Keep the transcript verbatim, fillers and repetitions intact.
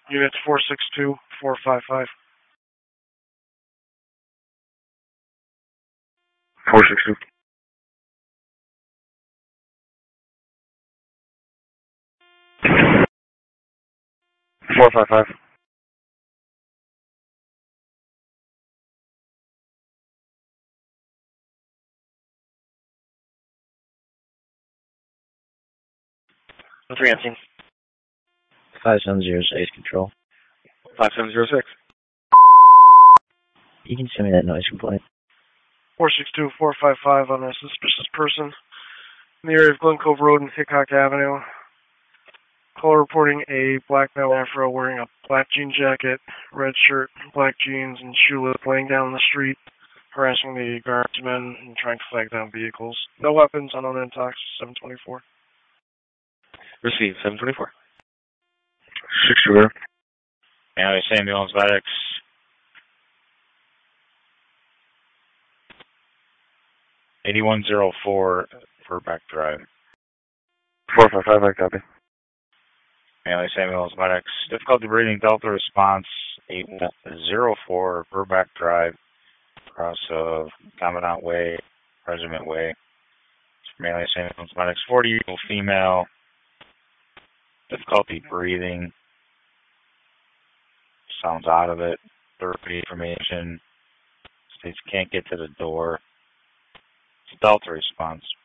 Unit four six two four five five. four six two. four five five. three on scene. five seven zero six control. five seven zero six. You can send me that noise complaint. four six two four five five on a suspicious person in the area of Glen Cove Road and Hickok Avenue. Caller reporting a black male afro wearing a black jean jacket, red shirt, black jeans, and shoeless laying down the street, harassing the guardsmen and trying to flag down vehicles. No weapons, unknown intox, seven twenty-four. Receive, seven twenty-four. six two zero. County Ambulance Medics. eighty-one oh four Burbank Drive. four five five, I copy. Manly Ambulance Medics. Difficulty breathing, Delta response, eight one oh four Burbank Drive, across of Commandant Way, Regiment Way. Manly Ambulance Medics. forty-year-old female. Difficulty breathing. Sounds out of it. Third-party information. States can't get to the door. It's a Delta response.